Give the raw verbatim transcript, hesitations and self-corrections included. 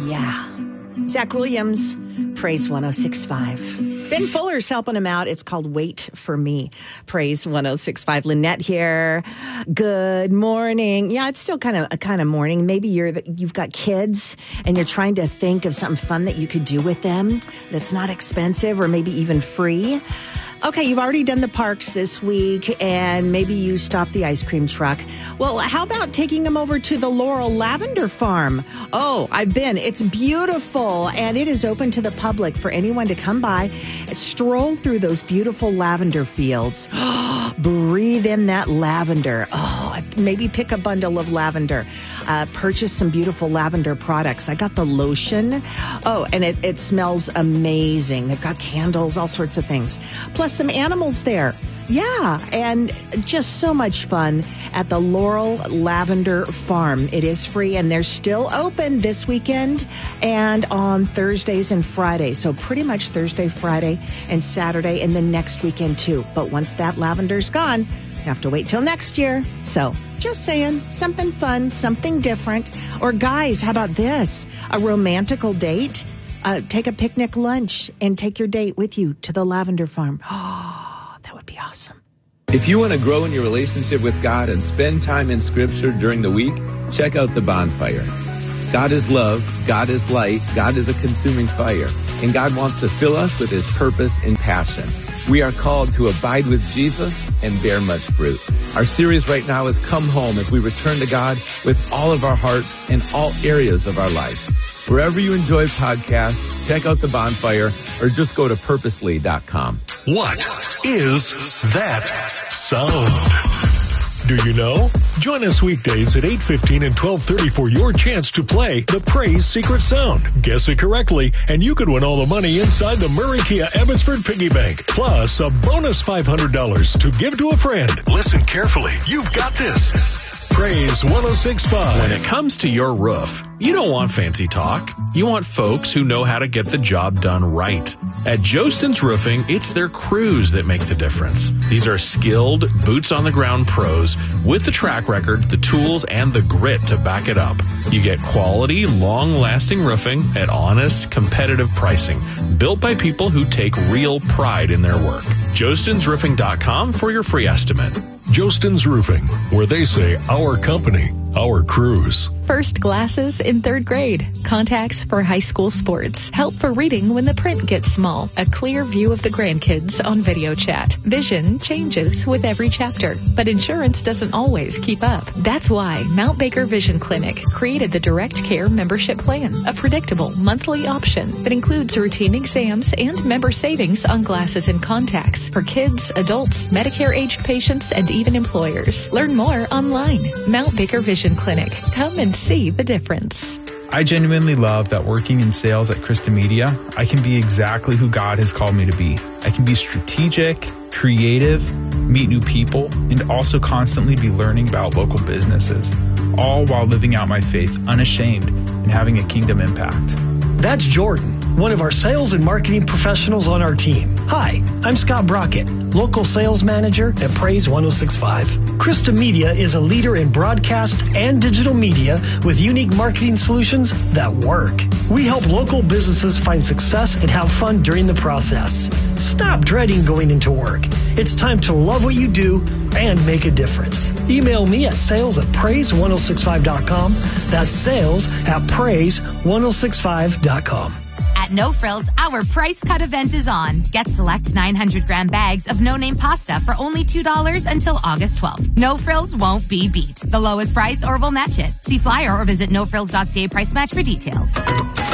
yeah. Zach Williams, Praise one oh six point five. Ben Fuller's helping him out. It's called Wait for Me. Praise one oh six point five. Lynette here. Good morning. Yeah, it's still kind of a kind of morning. Maybe you're the, you've got kids and you're trying to think of something fun that you could do with them that's not expensive or maybe even free. Okay, you've already done the parks this week, and maybe you stopped the ice cream truck. Well, how about taking them over to the Laurel Lavender Farm? Oh, I've been. It's beautiful, and it is open to the public for anyone to come by and stroll through those beautiful lavender fields. Breathe in that lavender. Oh, maybe pick a bundle of lavender. Uh, purchase some beautiful lavender products. I got the lotion. Oh, and it, it smells amazing. They've got candles, all sorts of things. Plus some animals there. Yeah, and just so much fun at the Laurel Lavender Farm. It is free, and they're still open this weekend and on Thursdays and Fridays. So pretty much Thursday, Friday, and Saturday, and then next weekend too. But once that lavender's gone, you have to wait till next year. So just saying, something fun, something different. Or guys, how about this? A romantical date? Uh, take a picnic lunch and take your date with you to the lavender farm. Oh, that would be awesome. If you want to grow in your relationship with God and spend time in Scripture during the week, check out The Bonfire. God is love, God is light, God is a consuming fire, and God wants to fill us with His purpose and passion. We are called to abide with Jesus and bear much fruit. Our series right now is Come Home, as we return to God with all of our hearts in all areas of our life. Wherever you enjoy podcasts, check out The Bonfire or just go to purposely dot com. What is that sound? Do you know? Join us weekdays at eight fifteen and twelve thirty for your chance to play the Praise Secret Sound. Guess it correctly, and you could win all the money inside the Murray Kia Abbotsford Piggy Bank. Plus, a bonus five hundred dollars to give to a friend. Listen carefully. You've got this. Praise one oh six point five. When it comes to your roof, you don't want fancy talk. You want folks who know how to get the job done right. At Jostin's Roofing, it's their crews that make the difference. These are skilled, boots-on-the-ground pros with the track record, the tools, and the grit to back it up. You get quality, long-lasting roofing at honest, competitive pricing, built by people who take real pride in their work. Jostins Roofing dot com for your free estimate. Jostin's Roofing, where they say our company, our crews. First glasses in third grade. Contacts for high school sports. Help for reading when the print gets small. A clear view of the grandkids on video chat. Vision changes with every chapter, but insurance doesn't always keep up. That's why Mount Baker Vision Clinic created the Direct Care Membership Plan, a predictable monthly option that includes routine exams and member savings on glasses and contacts for kids, adults, Medicare-aged patients, and even employers. Learn more online. Mount Baker Vision Clinic. Come and see the difference. I genuinely love that working in sales at Krista Media, I can be exactly who God has called me to be. I can be strategic, creative, meet new people, and also constantly be learning about local businesses, all while living out my faith unashamed and having a kingdom impact. That's Jordan, one of our sales and marketing professionals on our team. Hi, I'm Scott Brockett, local sales manager at Praise one oh six point five. Krista Media is a leader in broadcast and digital media with unique marketing solutions that work. We help local businesses find success and have fun during the process. Stop dreading going into work. It's time to love what you do and make a difference. Email me at sales at praise one oh six five dot com. That's sales at praise one oh six five dot com. At No Frills, our price cut event is on. Get select nine hundred gram bags of no-name pasta for only two dollars until August twelfth. No Frills won't be beat. The lowest price or we'll match it. See flyer or visit no frills dot c a price match for details.